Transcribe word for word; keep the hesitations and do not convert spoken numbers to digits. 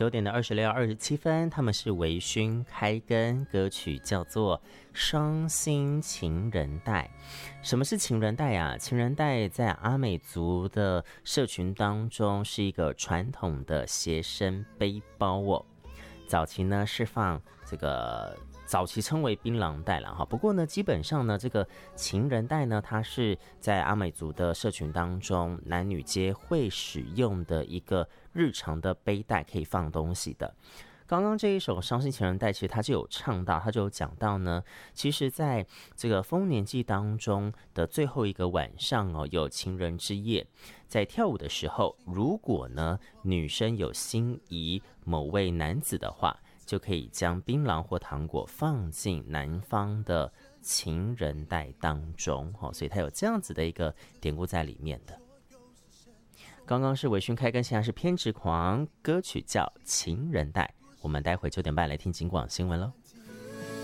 九点的二十六二十七分，他们是微醺开根，歌曲叫做《双星情人带》。什么是情人带啊？情人带在阿美族的社群当中是一个传统的携身背包哦。早期呢是放这个。早期称为槟榔带了哈，不过呢，基本上呢，这个情人带呢，它是在阿美族的社群当中，男女皆会使用的一个日常的背带，可以放东西的。刚刚这一首《伤心情人带》，其实他就有唱到，他就有讲到呢，其实在这个丰年祭当中的最后一个晚上哦，有情人之夜，在跳舞的时候，如果呢女生有心仪某位男子的话，就可以将槟榔或糖果放进男方的情人带当中，所以它有这样子的一个典故在里面的。刚刚是微醺开根，现在是偏执狂，歌曲叫《情人带》。我们待会九点半来听警广新闻喽。